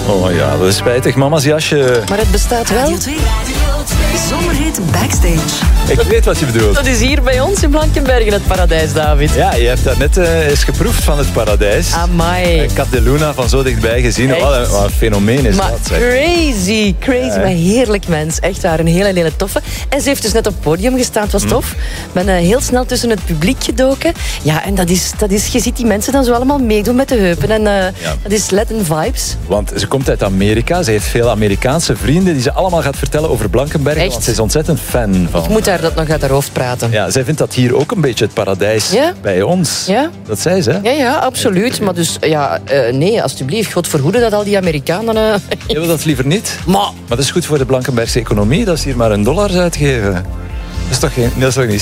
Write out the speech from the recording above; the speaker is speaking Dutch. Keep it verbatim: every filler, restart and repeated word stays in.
Oh ja, dat is spijtig. Mama's jasje. Maar het bestaat wel. Radio twee. Zomerhit Backstage. Ik weet wat je bedoelt. Dat is hier bij ons in Blankenbergen het paradijs, David. Ja, je hebt dat net uh, eens geproefd van het paradijs. Amai. Ik had de Luna van zo dichtbij gezien. Echt? Wat een, wat een fenomeen is Maar dat. Zeg. crazy, crazy. Ja, maar heerlijk mens. Echt waar, een hele, hele toffe. En ze heeft dus net op het podium gestaan, het was tof. Ik ben uh, heel snel tussen het publiek gedoken. Ja, en dat is, dat is, je ziet die mensen dan zo allemaal meedoen met de heupen. En uh, ja. dat is Latin vibes. Want ze komt uit Amerika. Ze heeft veel Amerikaanse vrienden die ze allemaal gaat vertellen over Blankenbergen. Echt? Want ze is ontzettend fan van. Ik moet daar dat nog uit haar hoofd praten. Ja, zij vindt dat hier ook een beetje het paradijs Ja? bij ons. Ja? Dat zei ze. Ja, ja, absoluut. Maar dus, ja, uh, nee, alsjeblieft. God verhoede dat al die Amerikanen... Uh... Je wil dat liever niet? Maar... Maar dat is goed voor de Blankenbergse economie. Dat is hier maar een dollar uitgeven. Dat is toch, geen, dat is toch niet